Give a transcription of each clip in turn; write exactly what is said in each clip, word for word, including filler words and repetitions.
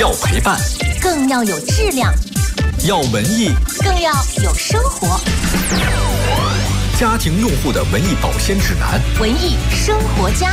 要陪伴， 更要有质量； 要文艺， 更要有生活。 家庭用户的文艺保鲜指南， 文艺生活家。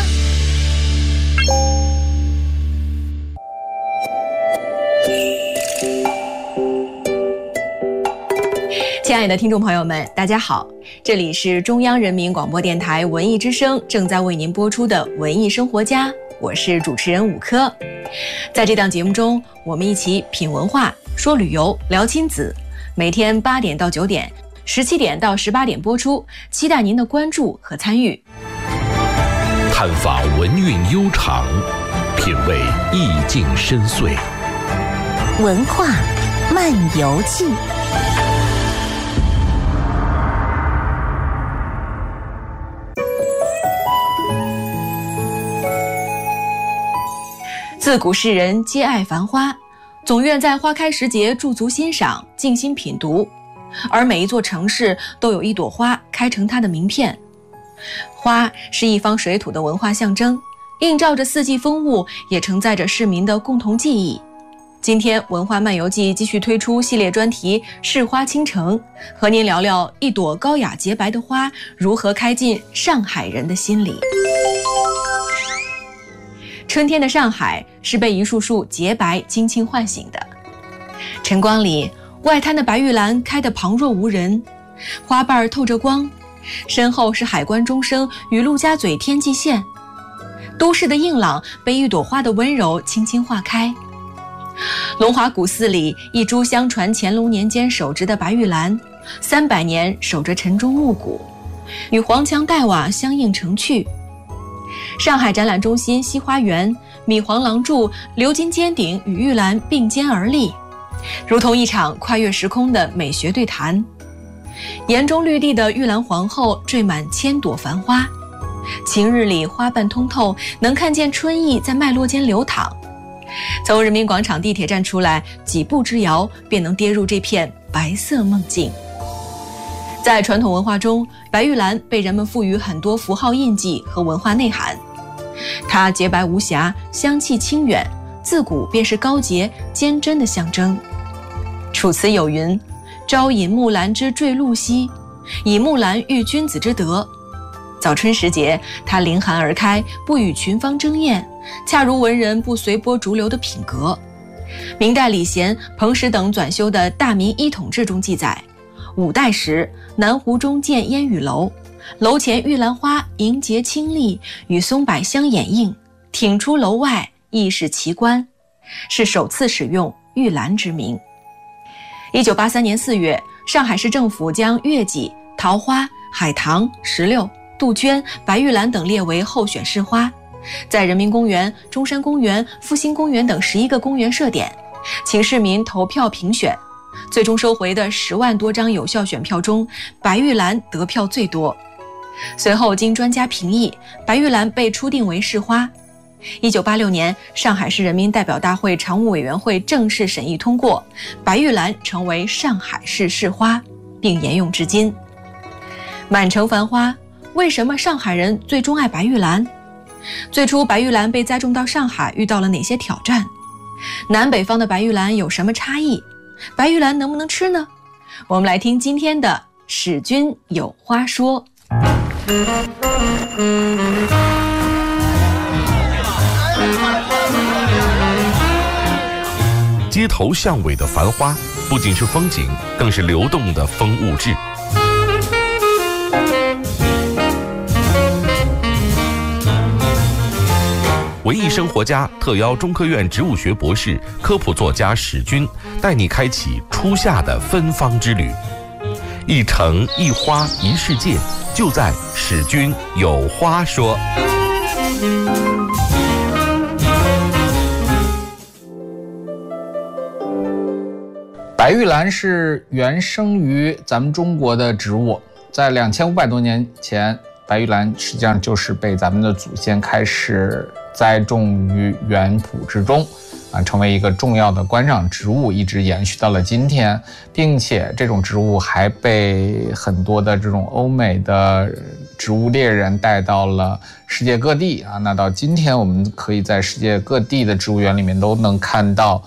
亲爱的听众朋友们，大家好，这里是中央人民广播电台文艺之声正在为您播出的文艺生活家，我是主持人武科。在这档节目中，我们一起品文化、说旅游、聊亲子，每天八点到九点，十七点到十八点播出，期待您的关注和参与。 探访文韵悠长，品味意境深邃， 文化漫游记。自古世人皆爱繁花，总愿在花开时节驻足欣赏，静心品读。而每一座城市都有一朵花开成它的名片。花是一方水土的文化象征，映照着四季风物，也承载着市民的共同记忆。今天文化漫游记继续推出系列专题市花倾城，和您聊聊一朵高雅洁白的花如何开进上海人的心里。春天的上海是被一束束洁白轻轻唤醒的。晨光里，外滩的白玉兰开得旁若无人，花瓣透着光，身后是海关中生与陆家嘴天际线。都市的硬朗被一朵花的温柔轻轻化开。龙华古寺里，一株相传乾隆年间手植的白玉兰，三百年守着晨钟暮鼓，与黄墙黛瓦相映成趣。上海展览中心西花园，米黄廊柱、鎏金尖顶与玉兰并肩而立，如同一场跨越时空的美学对谈。岩中绿地的玉兰皇后缀满千朵繁花，晴日里花瓣通透，能看见春意在脉络间流淌。从人民广场地铁站出来，几步之遥便能跌入这片白色梦境。在传统文化中，白玉兰被人们赋予很多符号印记和文化内涵。它洁白无瑕，香气清远，自古便是高洁坚贞的象征。楚辞有云：朝饮木兰之坠露兮，以木兰喻君子之德。早春时节，它凌寒而开，不与群芳争艳，恰如文人不随波逐流的品格。明代李贤、彭石等纂修的《大明一统志》中记载，五代时，南湖中建烟雨楼，楼前玉兰花莹洁清丽，与松柏相掩映，挺出楼外，亦是奇观，是首次使用玉兰之名。一九八三年四月，上海市政府将月季、桃花、海棠、石榴、杜鹃、白玉兰等列为候选市花，在人民公园、中山公园、复兴公园等十一个公园设点，请市民投票评选。最终收回的十万多张有效选票中，白玉兰得票最多。随后经专家评议，白玉兰被初定为市花。一九八六年，上海市人民代表大会常务委员会正式审议通过，白玉兰成为上海市市花，并沿用至今。满城繁花，为什么上海人最钟爱白玉兰？最初白玉兰被栽种到上海遇到了哪些挑战？南北方的白玉兰有什么差异？白玉兰能不能吃呢？我们来听今天的史君有花说。 街头巷尾的繁花，不仅是风景，更是流动的风物志。文艺生活家特邀中科院植物学博士、科普作家史君，带你开启初夏的芬芳之旅。一城一花一世界，就在史君有花说。 白玉兰是原生于咱们中国的植物，在两千五百多年前，白玉兰实际上就是被咱们的祖先开始栽种于园圃之中，啊，成为一个重要的观赏植物，一直延续到了今天，并且这种植物还被很多的这种欧美的植物猎人带到了世界各地啊。那到今天，我们可以在世界各地的植物园里面都能看到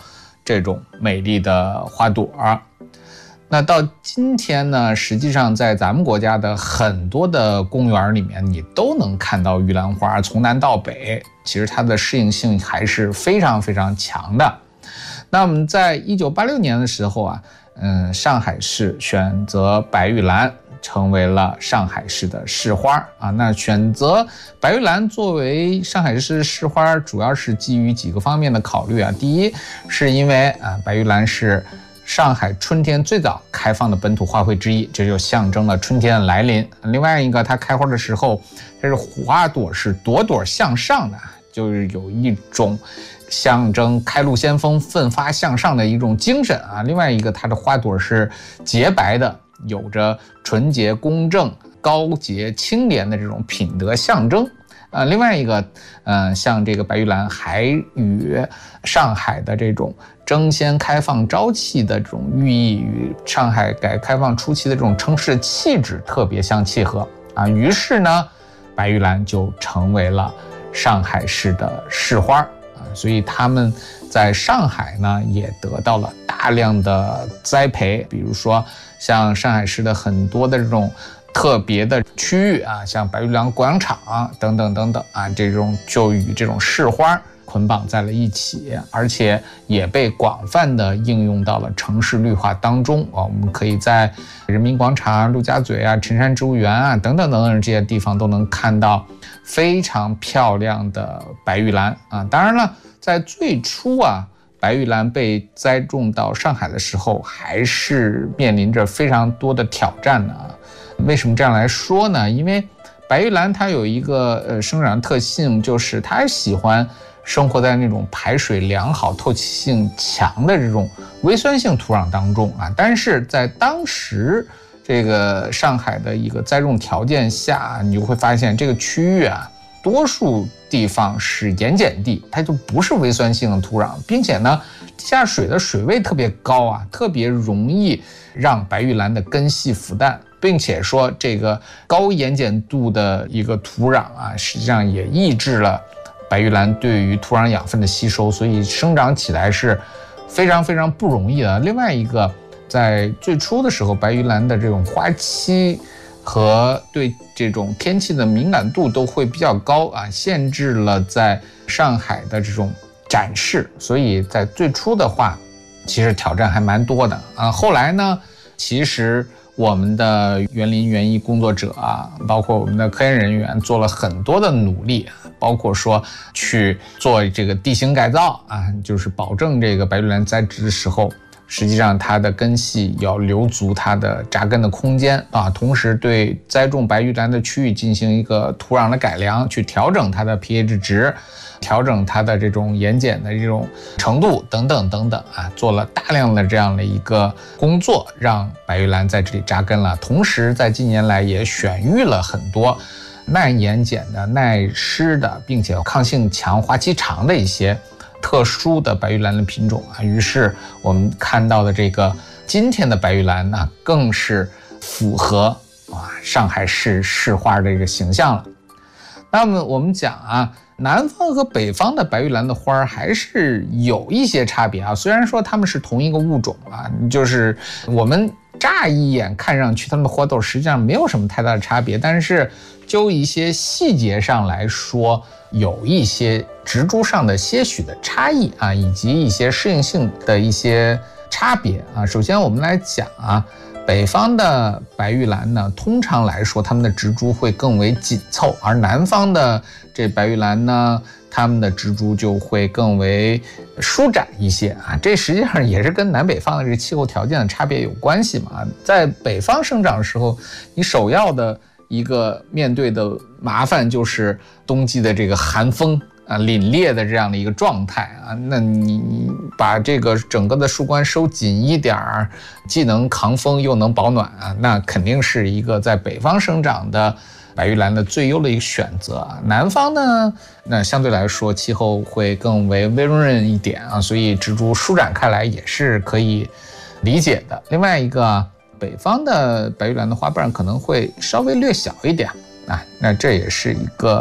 这种美丽的花朵。那到今天呢，实际上在咱们国家的很多的公园里面，你都能看到玉兰花，从南到北，其实它的适应性还是非常非常强的。那我们在一九八六年的时候啊，嗯，上海市选择白玉兰成为了上海市的市花啊。那选择白玉兰作为上海市市花，主要是基于几个方面的考虑啊。第一，是因为啊，白玉兰是上海春天最早开放的本土花卉之一，这就象征了春天的来临。另外一个，它开花的时候，它是花朵是朵朵向上的，就是有一种象征开路先锋、奋发向上的一种精神啊。另外一个，它的花朵是洁白的，有着纯洁、公正、高洁、清廉的这种品德象征。呃，另外一个，呃，像这个白玉兰还与上海的这种争先开放、朝气的这种寓意，与上海改革开放初期的这种城市气质特别相契合啊。于是呢，白玉兰就成为了上海市的市花啊。所以他们在上海呢，也得到了大量的栽培，比如说像上海市的很多的这种特别的区域啊，像白玉兰广场、啊、等等等等啊，这种就与这种市花捆绑在了一起，而且也被广泛的应用到了城市绿化当中啊。我们可以在人民广场、陆家嘴啊、辰山植物园啊等等等等这些地方都能看到非常漂亮的白玉兰啊。当然了，在最初啊，白玉兰被栽种到上海的时候，还是面临着非常多的挑战的啊。为什么这样来说呢？因为白玉兰它有一个呃生长特性，就是它喜欢生活在那种排水良好、透气性强的这种微酸性土壤当中啊。但是在当时这个上海的一个栽种条件下，你就会发现这个区域啊，多数地方是盐碱地，它就不是微酸性的土壤，并且呢，地下水的水位特别高啊，特别容易让白玉兰的根系腐烂。并且说这个高盐碱度的一个土壤啊，实际上也抑制了白玉兰对于土壤养分的吸收，所以生长起来是非常非常不容易的。另外一个，在最初的时候，白玉兰的这种花期和对这种天气的敏感度都会比较高啊，限制了在上海的这种展示，所以在最初的话，其实挑战还蛮多的啊。后来呢，其实我们的园林园艺工作者啊，包括我们的科研人员做了很多的努力，包括说去做这个地形改造啊，就是保证这个白玉兰栽植的时候，实际上它的根系要留足它的扎根的空间啊，同时对栽种白玉兰的区域进行一个土壤的改良，去调整它的 pH 值，调整它的这种盐碱的这种程度等等等等啊，做了大量的这样的一个工作，让白玉兰在这里扎根了。同时在近年来也选育了很多耐盐碱的、耐湿的，并且抗性强、花期长的一些特殊的白玉兰的品种啊。于是我们看到的这个今天的白玉兰呢，更是符合啊上海市市花的一个形象了。那么我们讲啊，南方和北方的白玉兰的花还是有一些差别啊。虽然说它们是同一个物种啊，就是我们乍一眼看上去它们的花朵实际上没有什么太大的差别，但是就一些细节上来说，有一些植株上的些许的差异啊，以及一些适应性的一些差别啊。首先我们来讲啊，北方的白玉兰呢，通常来说它们的植株会更为紧凑，而南方的这白玉兰呢，它们的植株就会更为舒展一些啊。这实际上也是跟南北方的这个气候条件的差别有关系嘛。在北方生长的时候，你首要的一个面对的麻烦就是冬季的这个寒风啊，凛冽的这样的一个状态啊，那你你把这个整个的树冠收紧一点儿，既能抗风又能保暖啊，那肯定是一个在北方生长的白玉兰的最优的一个选择。南方呢，那相对来说气候会更为温润一点啊，所以植株舒展开来也是可以理解的。另外一个，北方的白玉兰的花瓣可能会稍微略小一点啊，那这也是一个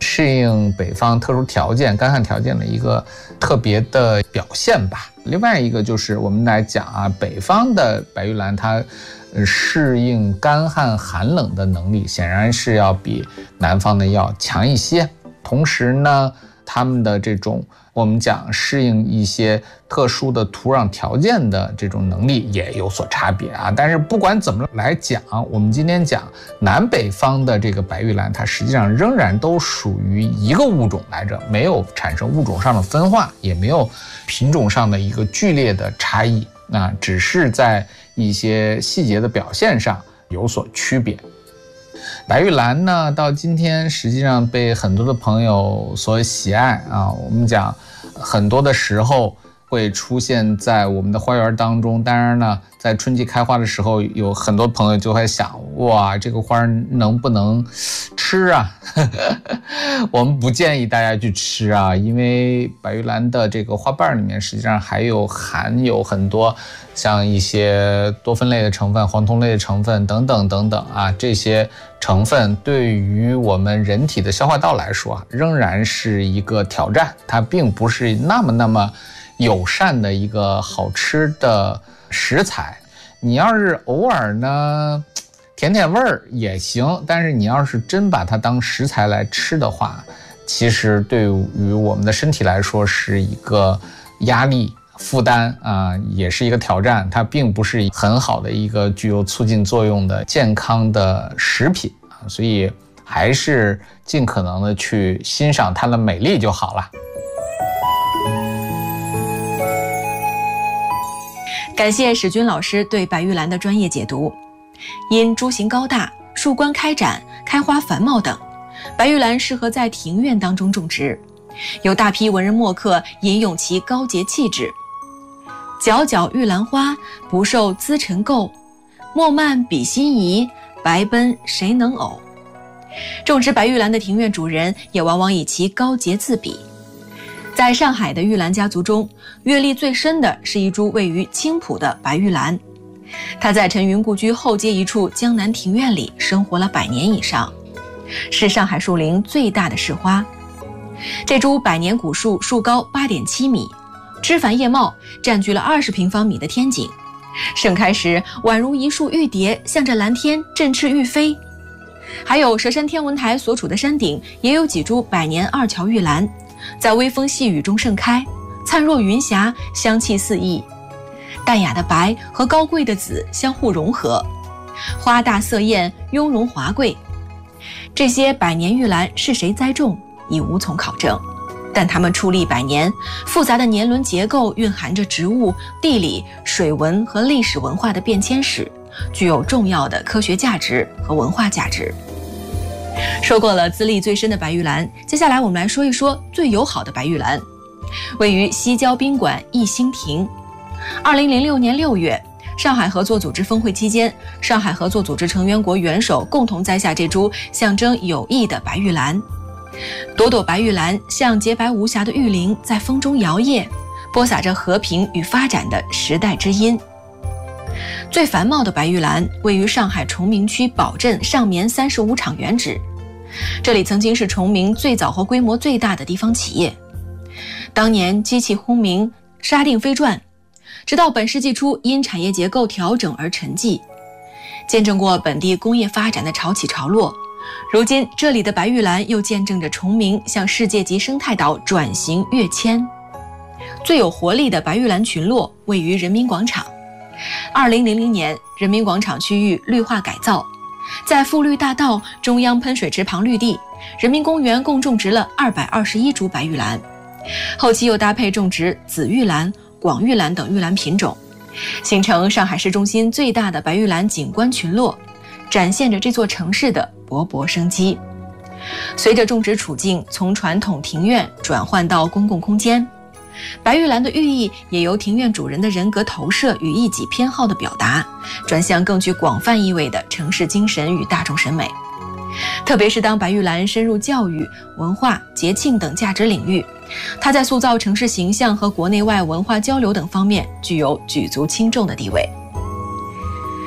适应北方特殊条件、干旱条件的一个特别的表现吧。另外一个就是我们来讲啊，北方的白玉兰它适应干旱寒冷的能力显然是要比南方的要强一些。同时呢，它们的这种我们讲适应一些特殊的土壤条件的这种能力也有所差别啊。但是不管怎么来讲，我们今天讲南北方的这个白玉兰，它实际上仍然都属于一个物种来着，没有产生物种上的分化，也没有品种上的一个剧烈的差异，啊，只是在一些细节的表现上有所区别。白玉兰呢，到今天实际上被很多的朋友所喜爱啊。我们讲很多的时候会出现在我们的花园当中，当然呢，在春季开花的时候，有很多朋友就会想，哇，这个花能不能吃啊？我们不建议大家去吃啊，因为白玉兰的这个花瓣里面实际上还有含有很多像一些多酚类的成分、黄酮类的成分等等等等啊，这些成分对于我们人体的消化道来说仍然是一个挑战，它并不是那么那么友善的一个好吃的食材。你要是偶尔呢甜甜味儿也行，但是你要是真把它当食材来吃的话，其实对于我们的身体来说是一个压力负担啊，也是一个挑战。它并不是很好的一个具有促进作用的健康的食品啊，所以还是尽可能的去欣赏它的美丽就好了。 感谢史军老师对白玉兰的专业解读。因株形高大、树冠开展、开花繁茂等，白玉兰适合在庭院当中种植。有大批文人墨客吟咏其高洁气质。皎皎玉兰花，不受姿尘垢。墨漫比心仪，白奔谁能偶？种植白玉兰的庭院主人也往往以其高洁自比。在上海的玉兰家族中，阅历最深的是一株位于青浦的白玉兰。它在陈云故居后街一处江南庭院里生活了百年以上，是上海树龄最大的市花。这株百年古树树高 八点七米，枝繁叶茂，占据了二十平方米的天井。盛开时宛如一束玉蝶，向着蓝天振翅欲飞。还有佘山天文台所处的山顶也有几株百年二乔玉兰，在微风细雨中盛开，灿若云霞，香气四溢。淡雅的白和高贵的紫相互融合，花大色艳，雍容华贵。这些百年玉兰是谁栽种，已无从考证，但它们矗立百年，复杂的年轮结构蕴含着植物、地理、水文和历史文化的变迁史，具有重要的科学价值和文化价值。说过了资历最深的白玉兰，接下来我们来说一说最友好的白玉兰。位于西郊宾馆逸兴亭。二零零六年六月，上海合作组织峰会期间，上海合作组织成员国元首共同栽下这株象征友谊的白玉兰。朵朵白玉兰像洁白无瑕的玉铃，在风中摇曳，播撒着和平与发展的时代之音。最繁茂的白玉兰位于上海崇明区宝镇上棉三十五厂原址，这里曾经是崇明最早和规模最大的地方企业。当年机器轰鸣，沙锭飞转，直到本世纪初因产业结构调整而沉寂，见证过本地工业发展的潮起潮落。如今这里的白玉兰又见证着崇明向世界级生态岛转型跃迁。最有活力的白玉兰群落位于人民广场。二零零零年，人民广场区域绿化改造，在富绿大道、中央喷水池旁绿地、人民公园共种植了二百二十一株白玉兰，后期又搭配种植紫玉兰、广玉兰等玉兰品种，形成上海市中心最大的白玉兰景观群落，展现着这座城市的勃勃生机。随着种植处境从传统庭院转换到公共空间，白玉兰的寓意也由庭院主人的人格投射与一己偏好的表达，转向更具广泛意味的城市精神与大众审美。特别是当白玉兰深入教育、文化、节庆等价值领域，它在塑造城市形象和国内外文化交流等方面具有举足轻重的地位。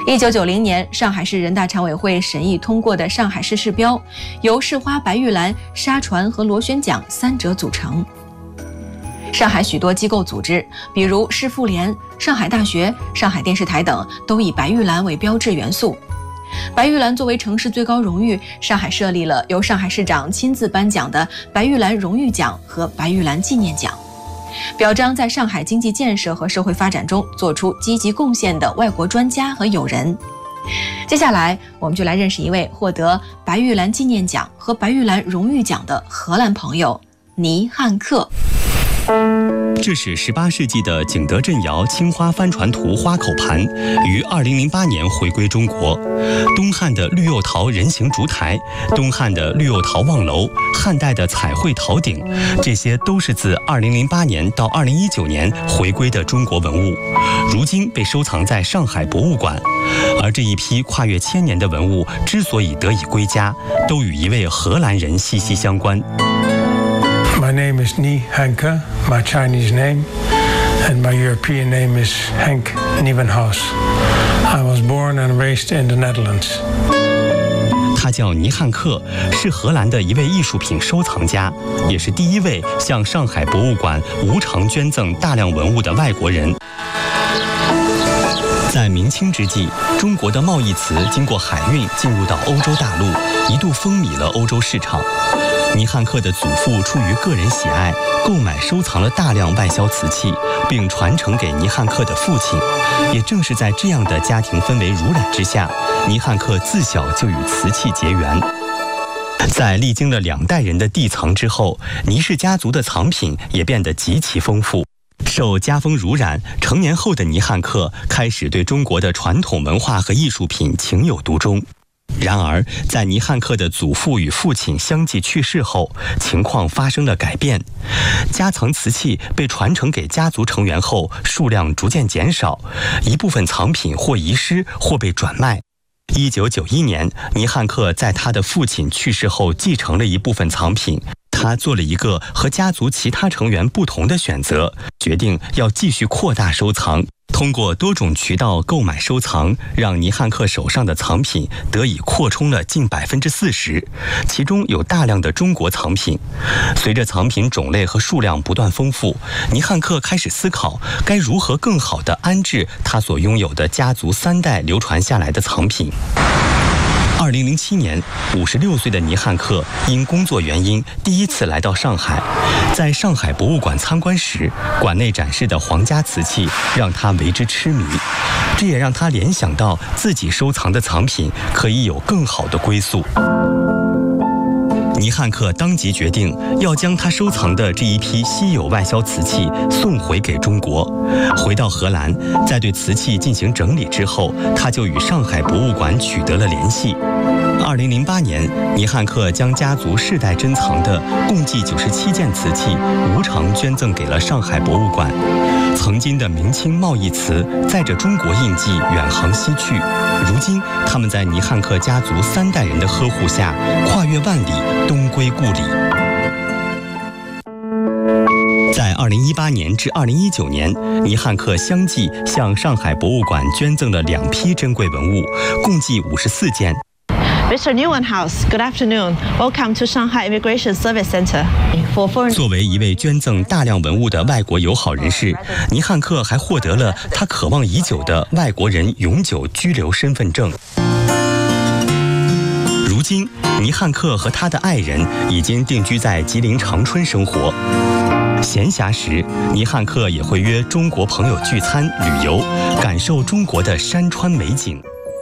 一九九零年，上海市人大常委会审议通过的上海市市标，由市花白玉兰、沙船和螺旋桨三者组成。上海许多机构组织，比如市妇联、上海大学、上海电视台等，都以白玉兰为标志元素。白玉兰作为城市最高荣誉，上海设立了由上海市长亲自颁奖的白玉兰荣誉奖和白玉兰纪念奖，表彰在上海经济建设和社会发展中做出积极贡献的外国专家和友人。接下来，我们就来认识一位获得白玉兰纪念奖和白玉兰荣誉奖的荷兰朋友倪汉克。 这是十八世纪的景德镇窑青花帆船图花口盘，于二零零八年回归中国。东汉的绿釉陶人形烛台，东汉的绿釉陶望楼，汉代的彩绘陶鼎，这些都是自二零零八年到二零一九年回归的中国文物，如今被收藏在上海博物馆。而这一批跨越千年的文物之所以得以归家，都与一位荷兰人息息相关。 My name is Ny Hanke, my Chinese name, and my European name is Henk Nieuwenhuis. I was born and raised in the Netherlands. 他叫倪汉克，是荷兰的一位艺术品收藏家，也是第一位向上海博物馆无偿捐赠大量文物的外国人。在明清之际，中国的贸易瓷经过海运进入到欧洲大陆，一度风靡了欧洲市场。倪汉克的祖父出于个人喜爱，购买收藏了大量外销瓷器，并传承给倪汉克的父亲。也正是在这样的家庭氛围濡染之下，倪汉克自小就与瓷器结缘。在历经了两代人的地藏之后，倪氏家族的藏品也变得极其丰富。受家风濡染，成年后的倪汉克开始对中国的传统文化和艺术品情有独钟。然而，在倪汉克的祖父与父亲相继去世后，情况发生了改变。家藏瓷器被传承给家族成员后，数量逐渐减少，一部分藏品或遗失，或被转卖。一九九一年，倪汉克在他的父亲去世后继承了一部分藏品。他做了一个和家族其他成员不同的选择，决定要继续扩大收藏。通过多种渠道购买收藏，让倪汉克手上的藏品得以扩充了近百分之四十，其中有大量的中国藏品。随着藏品种类和数量不断丰富，倪汉克开始思考该如何更好地安置他所拥有的家族三代流传下来的藏品。二零零七年，五十六岁的倪汉克因工作原因第一次来到上海，在上海博物馆参观时，馆内展示的皇家瓷器让他为之痴迷，这也让他联想到自己收藏的藏品可以有更好的归宿。倪汉克当即决定要将他收藏的这一批稀有外销瓷器送回给中国。回到荷兰，在对瓷器进行整理之后，他就与上海博物馆取得了联系。二零零八年，倪汉克将家族世代珍藏的共计九十七件瓷器无偿捐赠给了上海博物馆。曾经的明清贸易瓷载着中国印记远航西去，如今他们在倪汉克家族三代人的呵护下，跨越万里，东归故里。在二零一八年至二零一九年，倪汉克相继向上海博物馆捐赠了两批珍贵文物，共计五十四件。 Mister Nieuwenhuis, good afternoon. Welcome to Shanghai Immigration Service Center. For foreign... 作为一位捐赠大量文物的外国友好人士，倪汉克还获得了他渴望已久的外国人永久居留身份证。如今，倪汉克和他的爱人已经定居在吉林长春生活。闲暇时，倪汉克也会约中国朋友聚餐、旅游，感受中国的山川美景。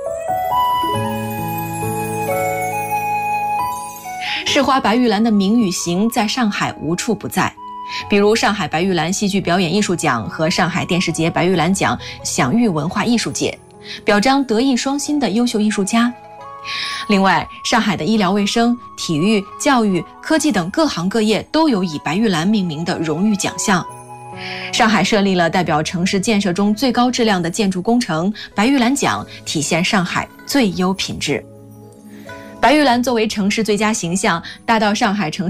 市花白玉兰的名与形在上海无处不在，比如上海白玉兰戏剧表演艺术奖和上海电视节白玉兰奖享誉文化艺术界，表彰德艺双馨的优秀艺术家。另外，上海的医疗卫生、体育、教育、科技等各行各业都有以白玉兰命名的荣誉奖项。上海设立了代表城市建设中最高质量的建筑工程白玉兰奖，体现上海最优品质。白玉兰作为城市最佳形象，大到上海城市